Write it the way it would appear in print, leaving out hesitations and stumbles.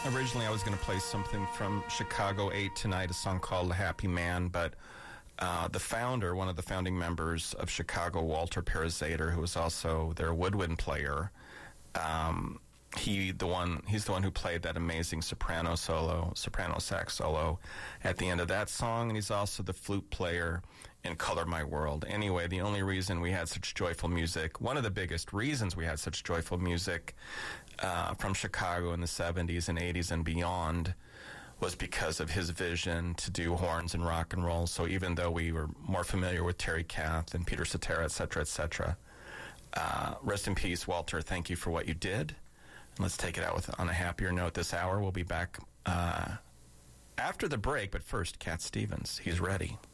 Originally, I was going to play something from Chicago 8 tonight, a song called Happy Man, but the founder, one of the founding members of Chicago, Walter Parazater, who was also their woodwind player, he's the one who played that amazing soprano sax solo at the end of that song, and he's also the flute player in Color My World. Anyway, the only reason we had such joyful music, one of the biggest reasons we had such joyful music from Chicago in the 70s and 80s and beyond, was because of his vision to do horns and rock and roll. So even though we were more familiar with Terry Kath and Peter Cetera, et cetera, rest in peace, Walter. Thank you for what you did. And let's take it out on a happier note this hour. We'll be back after the break, but first, Cat Stevens. He's ready.